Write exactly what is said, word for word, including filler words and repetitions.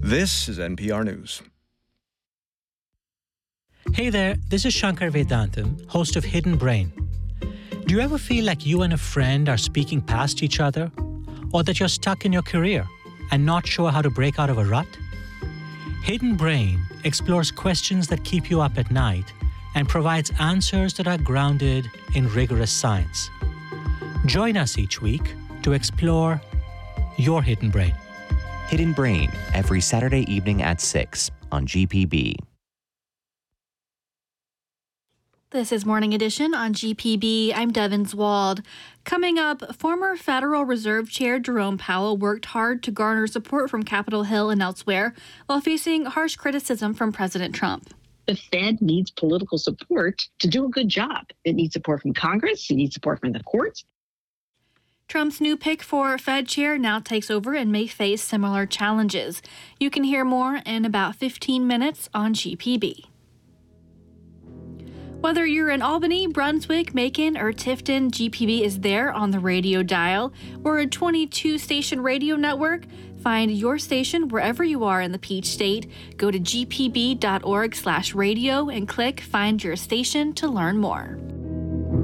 This is N P R News. Hey there, this is Shankar Vedantam, host of Hidden Brain. Do you ever feel like you and a friend are speaking past each other? Or that you're stuck in your career and not sure how to break out of a rut? Hidden Brain explores questions that keep you up at night and provides answers that are grounded in rigorous science. Join us each week to explore your hidden brain. Hidden Brain, every Saturday evening at six on G P B. This is Morning Edition on G P B. I'm Devin Zwald. Coming up, former Federal Reserve Chair Jerome Powell worked hard to garner support from Capitol Hill and elsewhere while facing harsh criticism from President Trump. The Fed needs political support to do a good job. It needs support from Congress. It needs support from the courts. Trump's new pick for Fed chair now takes over and may face similar challenges. You can hear more in about fifteen minutes on G P B. Whether you're in Albany, Brunswick, Macon, or Tifton, G P B is there on the radio dial. We're a twenty-two station radio network. Find your station wherever you are in the Peach State. Go to g p b dot org slash radio and click Find Your Station to learn more.